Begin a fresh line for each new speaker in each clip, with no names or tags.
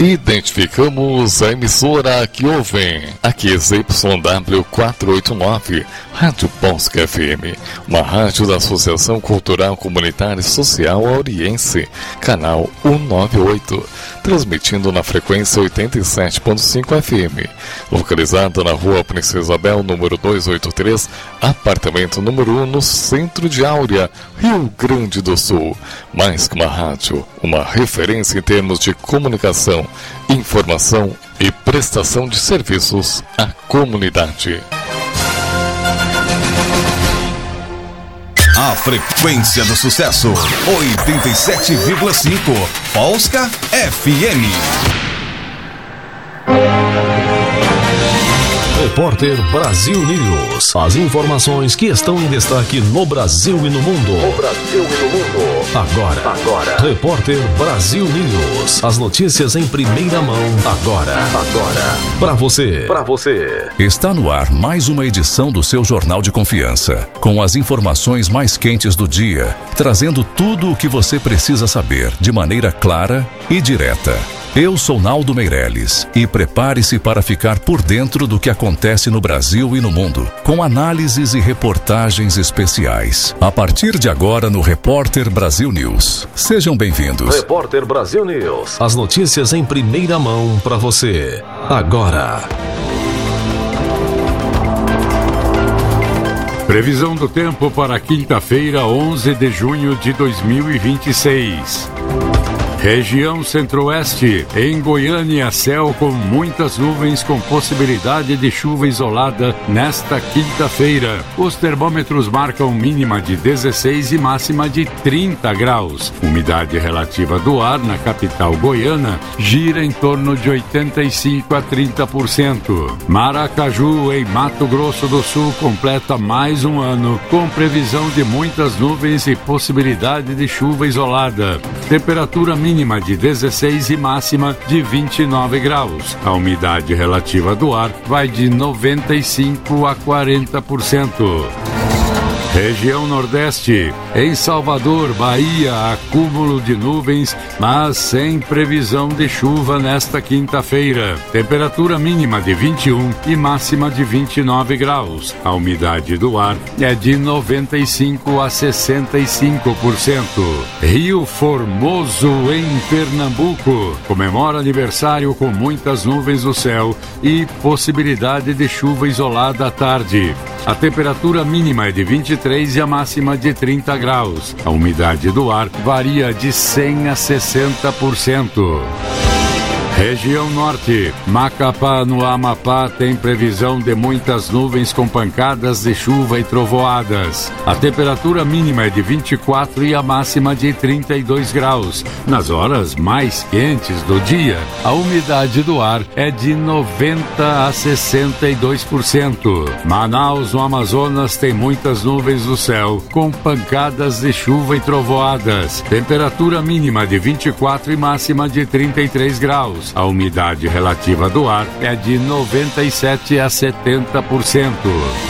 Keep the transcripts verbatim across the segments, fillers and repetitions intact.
Identificamos a emissora que ouvem. Aqui é Z Y W quatrocentos e oitenta e nove, Rádio Bosque F M, uma rádio da Associação Cultural Comunitária e Social Auriense, canal cento e noventa e oito, transmitindo na frequência oitenta e sete ponto cinco F M, localizada na Rua Princesa Isabel, número duzentos e oitenta e três, apartamento número um, no centro de Áurea, Rio Grande do Sul. Mais que uma rádio, uma referência em termos de comunicação, informação e prestação de serviços à comunidade.
A frequência do sucesso, oitenta e sete vírgula cinco, Polska F M.
Repórter Brasil News. As informações que estão em destaque no Brasil e no mundo. No Brasil e no mundo. Agora. Agora. Repórter Brasil News. As notícias em primeira mão. Agora. Agora. Para você. Para você.
Está no ar mais uma edição do seu Jornal de Confiança, com as informações mais quentes do dia, trazendo tudo o que você precisa saber de maneira clara e direta. Eu sou Naldo Meirelles e prepare-se para ficar por dentro do que acontece no Brasil e no mundo, com análises e reportagens especiais. A partir de agora no Repórter Brasil News. Sejam bem-vindos.
Repórter Brasil News. As notícias em primeira mão para você. Agora.
Previsão do tempo para quinta-feira, onze de junho de dois mil e vinte e seis. Região Centro-Oeste, em Goiânia, céu com muitas nuvens com possibilidade de chuva isolada nesta quinta-feira. Os termômetros marcam mínima de dezesseis e máxima de trinta graus. Umidade relativa do ar na capital goiana gira em torno de oitenta e cinco a trinta por cento. Maracaju, em Mato Grosso do Sul, completa mais um ano com previsão de muitas nuvens e possibilidade de chuva isolada. Temperatura mínima mínima de dezesseis e máxima de vinte e nove graus. A umidade relativa do ar vai de noventa e cinco a quarenta por cento. Região Nordeste, em Salvador, Bahia, acúmulo de nuvens, mas sem previsão de chuva nesta quinta-feira. Temperatura mínima de vinte e um e máxima de vinte e nove graus. A umidade do ar é de noventa e cinco a sessenta e cinco por cento. Rio Formoso, em Pernambuco, comemora aniversário com muitas nuvens no céu e possibilidade de chuva isolada à tarde. A temperatura mínima é de vinte e três e a máxima de trinta graus. A umidade do ar varia de cem a sessenta por cento. Região Norte, Macapá, no Amapá, tem previsão de muitas nuvens com pancadas de chuva e trovoadas. A temperatura mínima é de vinte e quatro e a máxima de trinta e dois graus. Nas horas mais quentes do dia, a umidade do ar é de noventa a sessenta e dois por cento. Manaus, no Amazonas, tem muitas nuvens no céu, com pancadas de chuva e trovoadas. Temperatura mínima de vinte e quatro e máxima de trinta e três graus. A umidade relativa do ar é de noventa e sete a setenta por cento.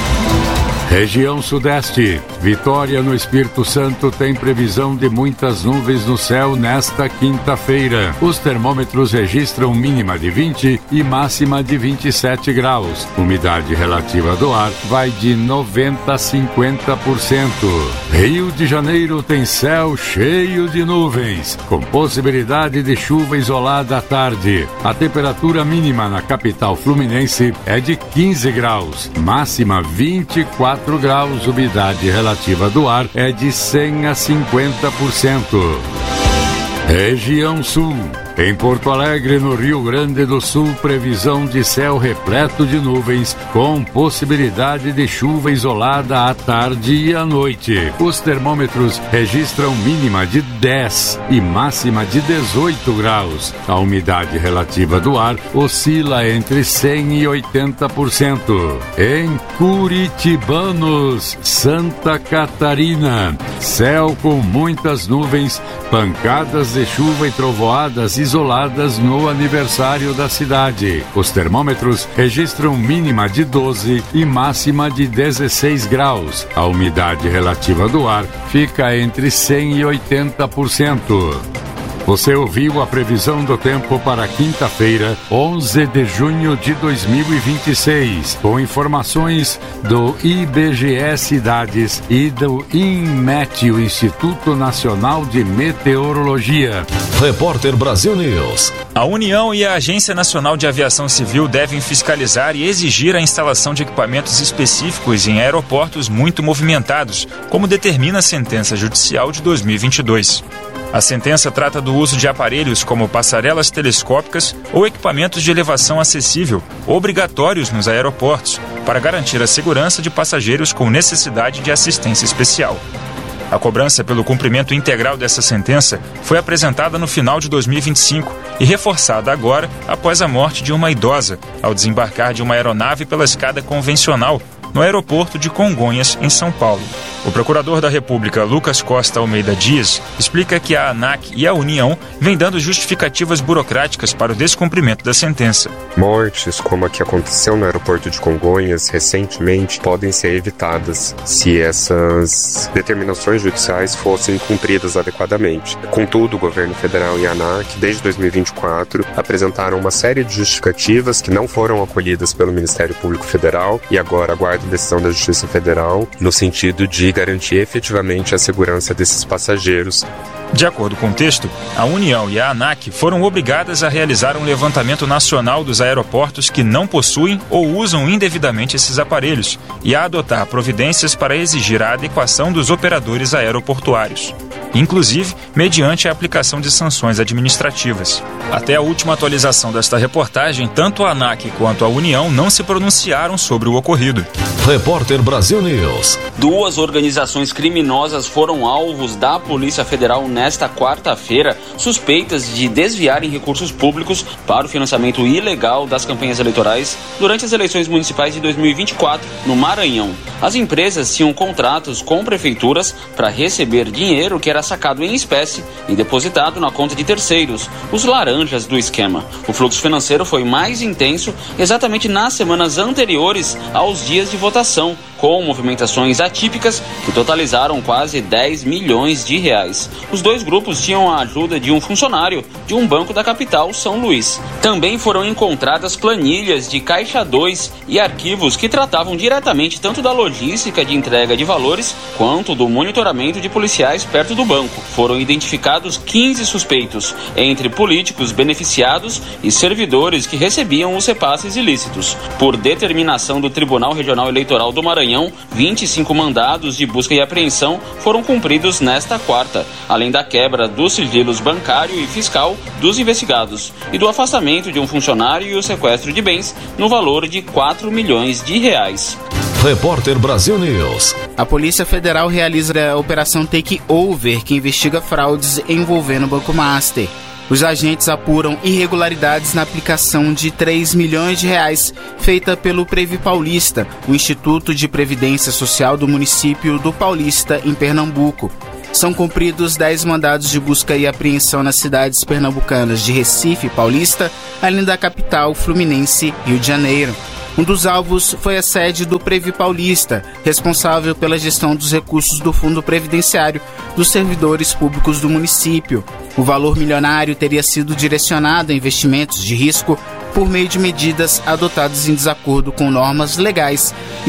Região Sudeste, Vitória, no Espírito Santo, tem previsão de muitas nuvens no céu nesta quinta-feira. Os termômetros registram mínima de vinte e máxima de vinte e sete graus. Umidade relativa do ar vai de noventa a cinquenta por cento. Rio de Janeiro tem céu cheio de nuvens, com possibilidade de chuva isolada à tarde. A temperatura mínima na capital fluminense é de quinze graus, máxima vinte e quatro graus, umidade relativa do ar é de cem a cinquenta por cento. Região Sul, em Porto Alegre, no Rio Grande do Sul, previsão de céu repleto de nuvens, com possibilidade de chuva isolada à tarde e à noite. Os termômetros registram mínima de dez e máxima de dezoito graus. A umidade relativa do ar oscila entre cem e oitenta por cento. Em Curitibanos, Santa Catarina, céu com muitas nuvens, pancadas de chuva e trovoadas isoladas no aniversário da cidade. Os termômetros registram mínima de doze e máxima de dezesseis graus. A umidade relativa do ar fica entre cem e oitenta por cento. Você ouviu a previsão do tempo para quinta-feira, onze de junho de dois mil e vinte e seis, com informações do I B G E Cidades e do INMET, o Instituto Nacional de Meteorologia.
Repórter Brasil News.
A União e a Agência Nacional de Aviação Civil devem fiscalizar e exigir a instalação de equipamentos específicos em aeroportos muito movimentados, como determina a sentença judicial de dois mil e vinte e dois. A sentença trata do uso de aparelhos como passarelas telescópicas ou equipamentos de elevação acessível, obrigatórios nos aeroportos, para garantir a segurança de passageiros com necessidade de assistência especial. A cobrança pelo cumprimento integral dessa sentença foi apresentada no final de dois mil e vinte e cinco e reforçada agora após a morte de uma idosa, ao desembarcar de uma aeronave pela escada convencional, no aeroporto de Congonhas, em São Paulo. O procurador da República, Lucas Costa Almeida Dias, explica que a ANAC e a União vêm dando justificativas burocráticas para o descumprimento da sentença.
Mortes, como a que aconteceu no aeroporto de Congonhas recentemente, podem ser evitadas se essas determinações judiciais fossem cumpridas adequadamente. Contudo, o governo federal e a ANAC, desde dois mil e vinte e quatro, apresentaram uma série de justificativas que não foram acolhidas pelo Ministério Público Federal e agora aguardam decisão da Justiça Federal no sentido de garantir efetivamente a segurança desses passageiros.
De acordo com o texto, a União e a ANAC foram obrigadas a realizar um levantamento nacional dos aeroportos que não possuem ou usam indevidamente esses aparelhos e a adotar providências para exigir a adequação dos operadores aeroportuários, inclusive mediante a aplicação de sanções administrativas. Até a última atualização desta reportagem, tanto a ANAC quanto a União não se pronunciaram sobre o ocorrido.
Repórter Brasil News.
Duas organizações criminosas foram alvos da Polícia Federal nesta quarta-feira, suspeitas de desviarem recursos públicos para o financiamento ilegal das campanhas eleitorais durante as eleições municipais de dois mil e vinte e quatro, no Maranhão. As empresas tinham contratos com prefeituras para receber dinheiro que era sacado em espécie e depositado na conta de terceiros, os laranjas do esquema. O fluxo financeiro foi mais intenso exatamente nas semanas anteriores aos dias de votação, com movimentações atípicas que totalizaram quase dez milhões de reais. Os dois grupos tinham a ajuda de um funcionário de um banco da capital, São Luís. Também foram encontradas planilhas de Caixa dois e arquivos que tratavam diretamente tanto da logística de entrega de valores quanto do monitoramento de policiais perto do banco. Foram identificados quinze suspeitos, entre políticos beneficiados e servidores que recebiam os repasses ilícitos. Por determinação do Tribunal Regional Eleitoral do Maranhão, vinte e cinco mandados de busca e apreensão foram cumpridos nesta quarta, além da quebra dos sigilos bancário e fiscal dos investigados e do afastamento de um funcionário e o sequestro de bens no valor de quatro milhões de reais.
Repórter Brasil News.
A Polícia Federal realiza a Operação Takeover, que investiga fraudes envolvendo o Banco Master. Os agentes apuram irregularidades na aplicação de três milhões de reais feita pelo Previ Paulista, o Instituto de Previdência Social do município do Paulista, em Pernambuco. São cumpridos dez mandados de busca e apreensão nas cidades pernambucanas de Recife, Paulista, além da capital fluminense, Rio de Janeiro. Um dos alvos foi a sede do Previ Paulista, responsável pela gestão dos recursos do Fundo Previdenciário dos servidores públicos do município. O valor milionário teria sido direcionado a investimentos de risco por meio de medidas adotadas em desacordo com normas legais